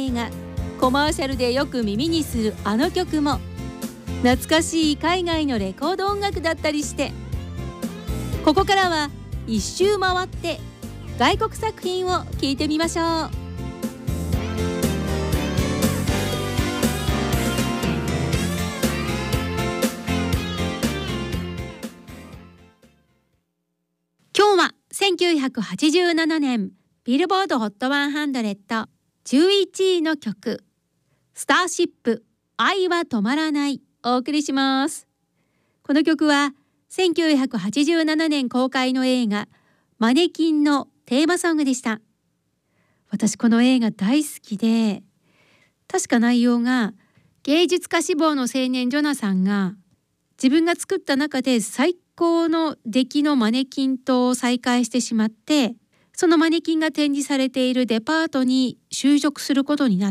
映画、コマーシャルでよく耳にするあの曲も懐かしい海外のレコード音楽だったりして、ここからは一周回って外国作品を聞いてみましょう。今日は1987年ビルボード HOT100 11位の曲、スターシップ愛は止まらないをお送りします。この曲は1987年公開の映画マネキンのテーマソングでした。私この映画大好きで、確か内容が芸術家志望の青年ジョナサンが自分が作った中で最高の出来のマネキンと再会してしまって、そのマネキンが展示されているデパートに就職することになって、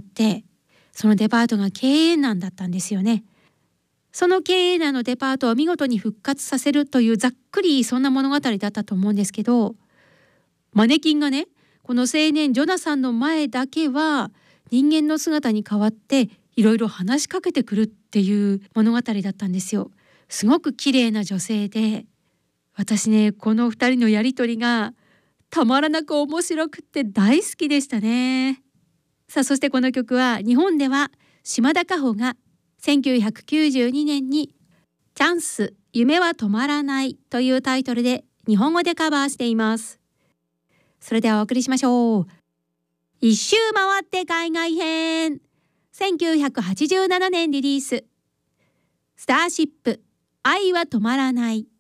そのデパートが経営難だったんですよね。その経営難のデパートを見事に復活させるというざっくりそんな物語だったと思うんですけど、マネキンがね、この青年ジョナサンの前だけは人間の姿に変わっていろいろ話しかけてくるっていう物語だったんですよ。すごく綺麗な女性で、私ね、この2人のやりとりがたまらなく面白くって大好きでしたね。さあ、そしてこの曲は日本では島田歌穂が1992年にチャンス夢は止まらないというタイトルで日本語でカバーしています。それではお送りしましょう。一周回って海外編、1987年リリース、スターシップ愛は止まらない。